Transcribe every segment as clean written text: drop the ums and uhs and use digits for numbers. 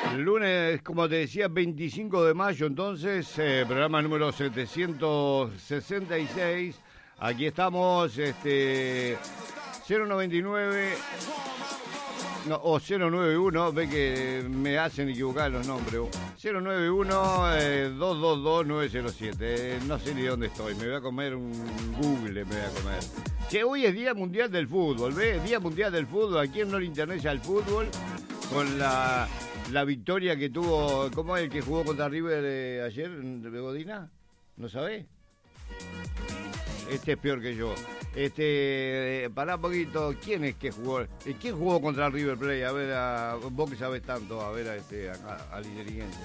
Lunes, como te decía, 25 de mayo, entonces, programa número 766. Aquí estamos, 099 no, o 091, ve que me hacen equivocar los nombres. 091-222-907. No sé ni dónde estoy, me voy a comer un Google, me voy a comer. Che, hoy es Día Mundial del Fútbol, ¿ves? Día Mundial del Fútbol, ¿a quién no le interesa el fútbol? Con la victoria que tuvo, ¿cómo es el que jugó contra River ayer, Begodina? ¿No sabés? Este es peor que yo. Pará un poquito, ¿quién es que jugó? ¿Quién jugó contra el River Plate? A ver, vos que sabés tanto, a ver a la inteligencia.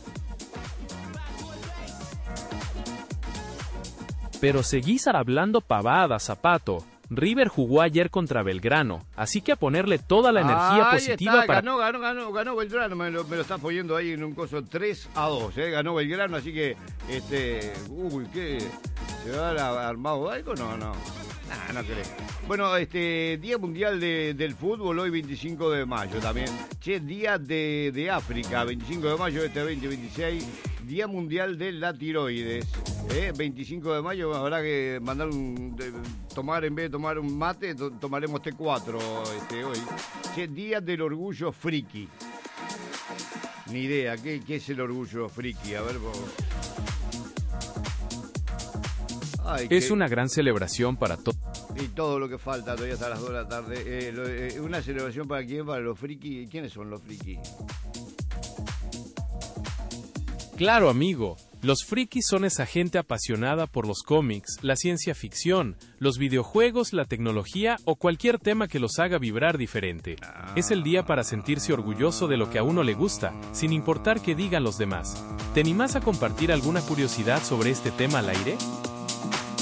Pero seguís hablando pavadas, Zapato. River jugó ayer contra Belgrano, así que a ponerle toda la energía positiva para... Ganó Belgrano, me lo estás poniendo ahí en un coso 3-2, ganó Belgrano, así que, ¿qué? ¿Se va a armado algo? No creo. Bueno, Día Mundial del Fútbol, hoy 25 de mayo también. Che, Día de África, 25 de mayo 2026, Día Mundial de la Tiroides. 25 de mayo habrá que mandar tomar, en vez de tomar un mate, tomaremos T4 hoy. Che, Día del Orgullo Friki. Ni idea, ¿qué es el orgullo friki? A ver vos. Es una gran celebración para todos. Y todo lo que falta todavía hasta las 2 de la tarde. ¿Una celebración para quién? Para los friki. ¿Quiénes son los friki? Claro, amigo. Los frikis son esa gente apasionada por los cómics, la ciencia ficción, los videojuegos, la tecnología o cualquier tema que los haga vibrar diferente. Es el día para sentirse orgulloso de lo que a uno le gusta, sin importar qué digan los demás. ¿Te animás a compartir alguna curiosidad sobre este tema al aire?